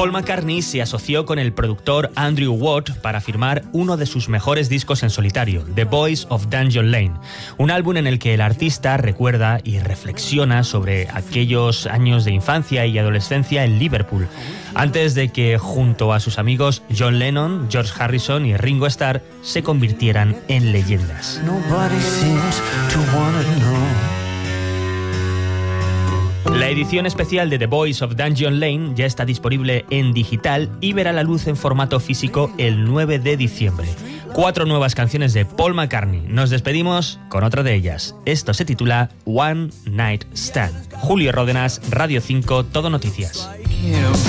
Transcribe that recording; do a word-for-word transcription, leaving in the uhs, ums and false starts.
Paul McCartney se asoció con el productor Andrew Watt para firmar uno de sus mejores discos en solitario, The Boys of Dungeon Lane, un álbum en el que el artista recuerda y reflexiona sobre aquellos años de infancia y adolescencia en Liverpool, antes de que junto a sus amigos John Lennon, George Harrison y Ringo Starr se convirtieran en leyendas. La edición especial de The Boys of Dungeon Lane ya está disponible en digital y verá la luz en formato físico el nueve de diciembre. Cuatro nuevas canciones de Paul McCartney. Nos despedimos con otra de ellas. Esto se titula One Night Stand. Julio Ródenas, Radio cinco, Todo Noticias.